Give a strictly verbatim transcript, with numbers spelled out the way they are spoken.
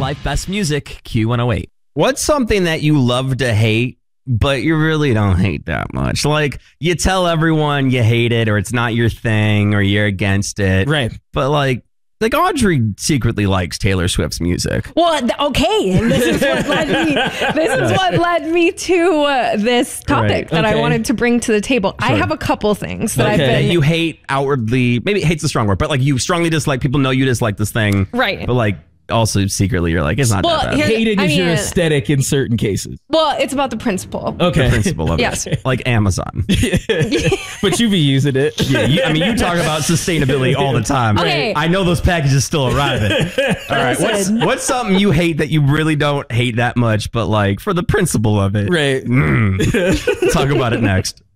Life Best Music, Q one oh eight. What's something that you love to hate, but you really don't hate that much? Like, you tell everyone you hate it, or it's not your thing, or you're against it. Right. But like, like Audrey secretly likes Taylor Swift's music. Well, th- okay, and this is what led me. This is what led me to uh, this topic Right. that Okay. I wanted to bring to the table. I Sure. have a couple things that Okay. I've That been. you hate outwardly, maybe hate's a strong word, but like you strongly dislike, people know you dislike this thing. Right. But like, also secretly you're like, it's not Well, that bad. here- Hated I is your mean- aesthetic in certain cases. well, it's about the principle. Okay. The principle of Yes. it. Like Amazon. But you be using it. Yeah, you, I mean, you talk about sustainability all the time. Okay. I know those packages still arriving. All right. What's, what's something you hate that you really don't hate that much, but like for the principle of it? Right. Mm. Talk about it next.